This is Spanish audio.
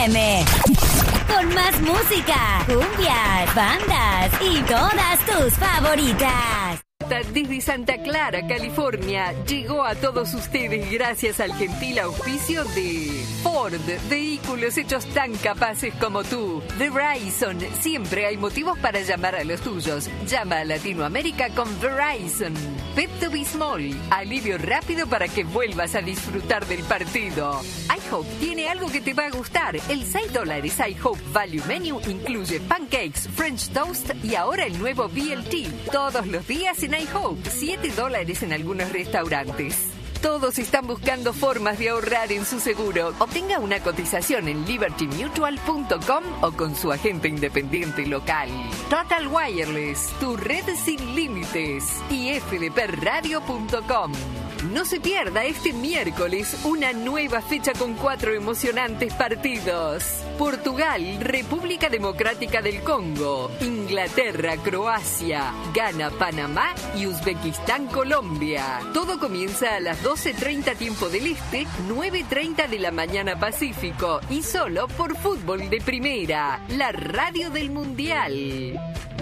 FM. Con más música, cumbias, bandas y todas tus favoritas. Desde Santa Clara, California, llegó a todos ustedes gracias al gentil auspicio de Ford, vehículos hechos tan capaces como tú. Verizon, siempre hay motivos para llamar a los tuyos. Llama a Latinoamérica con Verizon. Pet to be Small, alivio rápido para que vuelvas a disfrutar del partido. iHope tiene algo que te va a gustar. El $6 iHope Value Menu incluye pancakes, French toast y ahora el nuevo BLT. Todos los días en iHope, $7 en algunos restaurantes. Todos están buscando formas de ahorrar en su seguro. Obtenga una cotización en libertymutual.com o con su agente independiente local. Total Wireless, tu red sin límites. Y fdpradio.com. No se pierda este miércoles una nueva fecha con 4 emocionantes partidos. Portugal, República Democrática del Congo, Inglaterra, Croacia, Ghana, Panamá y Uzbekistán, Colombia. Todo comienza a las 12:30 tiempo del Este, 9:30 de la mañana Pacífico y solo por Fútbol de Primera, la radio del Mundial.